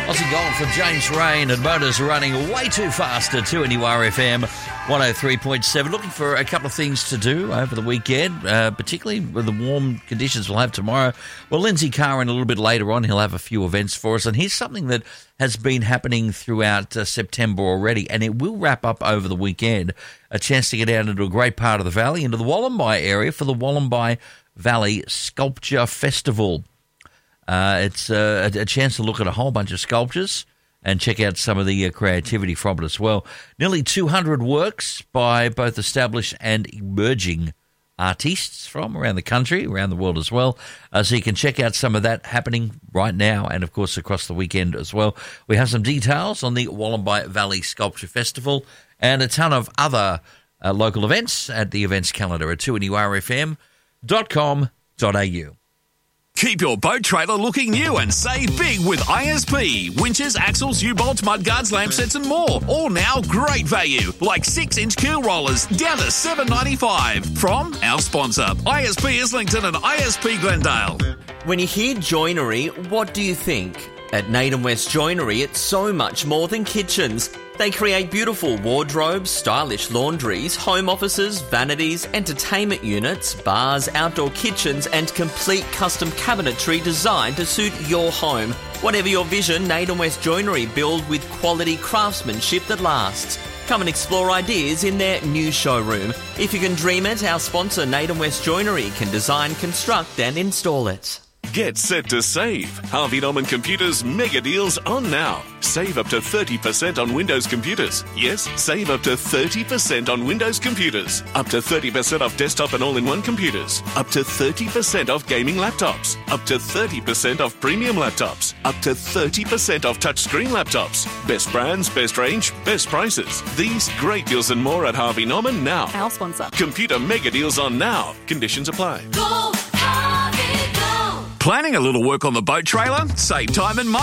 Aussie Gold for James Rain, and motors running way too fast at 2NURFM 103.7. Looking for a couple of things to do over the weekend, particularly with the warm conditions we'll have tomorrow. Well, Lindsay Carr, in a little bit later on, he'll have a few events for us. And here's something that has been happening throughout September already, and it will wrap up over the weekend. A chance to get out into a great part of the valley, into the Wollombi area for the Wollombi Valley Sculpture Festival. It's a chance to look at a whole bunch of sculptures and check out some of the creativity from it as well. Nearly 200 works by both established and emerging artists from around the country, around the world as well. So you can check out some of that happening right now and, of course, across the weekend as well. We have some details on the Wollombi Valley Sculpture Festival and a ton of other local events at the events calendar at 2NURFM.com.au. Keep your boat trailer looking new and save big with ISP. Winches, axles, U-bolts, mudguards, lamp sets and more. All now great value, like 6-inch keel rollers down to $7.95. From our sponsor, ISP Islington and ISP Glendale. When you hear joinery, what do you think? At Naden West Joinery, it's so much more than kitchens. They create beautiful wardrobes, stylish laundries, home offices, vanities, entertainment units, bars, outdoor kitchens, and complete custom cabinetry designed to suit your home. Whatever your vision, Naden West Joinery build with quality craftsmanship that lasts. Come and explore ideas in their new showroom. If you can dream it, our sponsor Naden West Joinery can design, construct and install it. Get set to save. Harvey Norman Computers mega deals on now. Save up to 30% on Windows computers. Yes, save up to 30% on Windows computers. Up to 30% off desktop and all-in-one computers. Up to 30% off gaming laptops. Up to 30% off premium laptops. Up to 30% off touchscreen laptops. Best brands, best range, best prices. These great deals and more at Harvey Norman now. Our sponsor. Computer mega deals on now. Conditions apply. Go, Harvey, go! Planning a little work on the boat trailer? Save time and money.